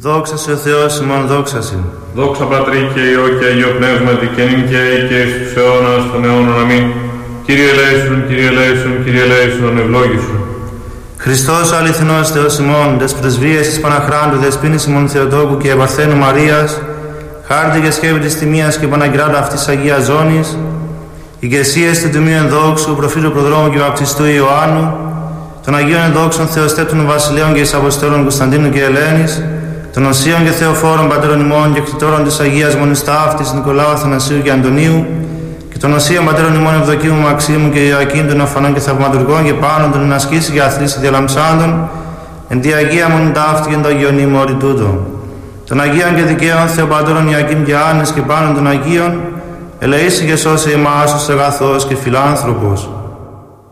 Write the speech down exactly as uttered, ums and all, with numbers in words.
Δόξα σε ο Θεός ημών, δόξα σε. Δόξα Πατρί και Υιό και Αγίο Πνεύματι και νυν και αεί και εις τους αιώνας των αιώνων. Αμήν. Κύριε ελέησον, Κύριε ελέησον, Κύριε ελέησον, ευλόγησον. Χριστός ο αληθινός Θεός ημών, τες πρεσβείες της Παναχράντου, δεσποίνης ημών Θεοτόκου και Παρθένου Μαρίας, χάρτη και σκεύη της τιμίας και Παναγκράτα αυτής Αγίας Ζώνης, ηγεσίες του Τιμίου Ενδόξου, προφήτου Προδρόμου και Βαπτιστού Ιωάννου, των Αγίων Ενδόξων Θεοστέπτων Βασιλείων και εις Αποστόλων Κωνσταντίνου και Ελένης, των Οσίων και Θεοφόρων Πατέρων ημών και κτητόρων της Αγίας Μονής Ταύτης Νικολάου, Αθανασίου και Αντωνίου, και των Οσίων Πατέρων ημών Ευδοκίμου, Μαξίμου και Ιωακήμ, των Οφανών και Θαυματουργών και πάνω των ενασκήσει και αθλήσει διαλαμψάντων, εν τη Αγία Μονή Ταύτη και εν το Αγίον ημόρι τούτο. Των Αγίων και Δικαίων Θεοπατώρων Ιωακήμ και Άννης και πάνω των Αγίων, ελεήσει και σώσε εμάς ως αγαθός και φιλάνθρωπος.